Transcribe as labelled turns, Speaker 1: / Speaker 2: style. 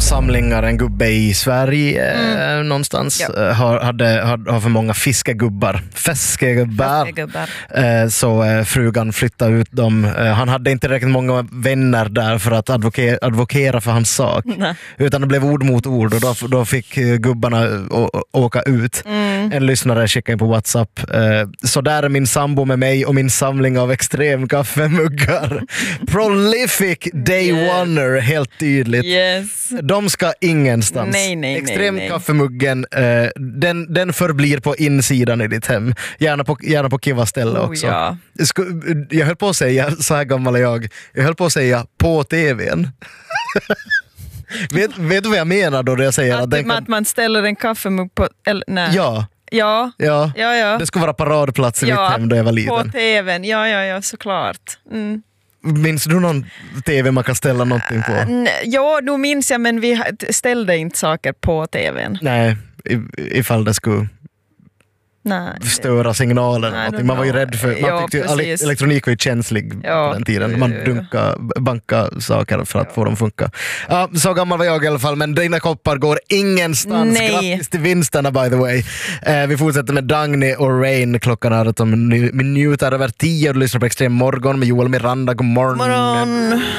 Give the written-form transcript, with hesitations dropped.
Speaker 1: samlingar, en gubbe i Sverige någonstans har för många fiskegubbar. Så frugan flyttade ut dem. Han hade inte riktigt många vänner där för att advokera för hans sak. Nej. Utan det blev ord mot ord och då fick gubbarna åka ut. En lyssnare skickade in på WhatsApp. Så där är min sambo med mig och min samling av extrem kaffemuggar. Prolific day oneer, helt tydligt.
Speaker 2: Yes.
Speaker 1: De ska ingenstans.
Speaker 2: Nej,
Speaker 1: kaffemuggen, den förblir på insidan i ditt hem. Gärna på kiva ställe också.
Speaker 2: Ja.
Speaker 1: Jag höll på att säga, så här gammal är jag höll på att säga på tvn. vet du vad jag menar då jag säger
Speaker 2: att man ställer en kaffemugg på... Eller, nej.
Speaker 1: Ja. Det ska vara paradplats i mitt hem då jag var liten.
Speaker 2: På tvn, ja, såklart.
Speaker 1: Minns du någon tv man kan ställa någonting på?
Speaker 2: Ja, nu minns jag, men vi ställde inte saker på tvn.
Speaker 1: Nej, ifall det skulle störa signalen. Man var ju rädd för... Man tyckte elektronik var ju känslig på den tiden. Man bankade saker för att få dem att funka. Så gammal var jag i alla fall, men dina koppar går ingenstans.
Speaker 2: Nej.
Speaker 1: Grattis till vinsterna, by the way. Vi fortsätter med Dagny och Rain. Klockan är 18 minuter över 10 och du lyssnar på Extrem morgon med Joel Miranda. God morgon.